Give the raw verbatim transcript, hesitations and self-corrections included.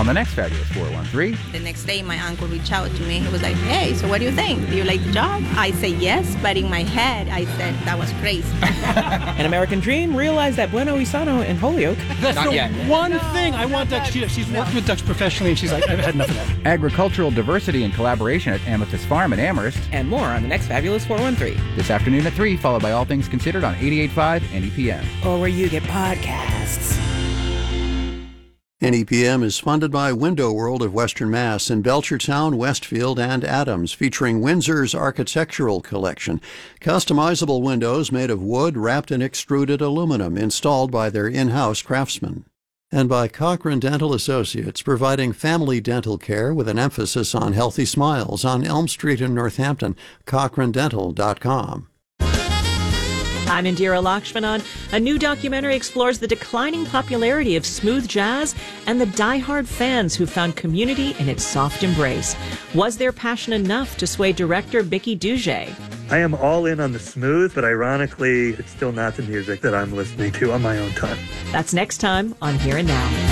On the next Fabulous four one three. The next day, my uncle reached out to me. He was like, hey, so what do you think? Do you like the job? I say yes, but in my head, I said that was crazy. An American Dream realized that Bueno Isano and Holyoke. That's Not the yet. one No, thing I want Dutch. She, she's worked with Dutch professionally, and she's like, I've had enough of that. Agricultural diversity and collaboration at Amethyst Farm in Amherst. And more on the next Fabulous four one three. This afternoon at three, followed by All Things Considered on eighty-eight point five N E P M. Or where you get podcasts. N E P M is funded by Window World of Western Mass in Belchertown, Westfield, and Adams, featuring Windsor's architectural collection. Customizable windows made of wood wrapped in extruded aluminum, installed by their in-house craftsmen. And by Cochrane Dental Associates, providing family dental care with an emphasis on healthy smiles on Elm Street in Northampton, cochrane dental dot com. I'm Indira Lakshmanan. A new documentary explores the declining popularity of smooth jazz and the diehard fans who found community in its soft embrace. Was their passion enough to sway director Bicky Duge? I am all in on the smooth, but ironically, it's still not the music that I'm listening to on my own time. That's next time on Here and Now.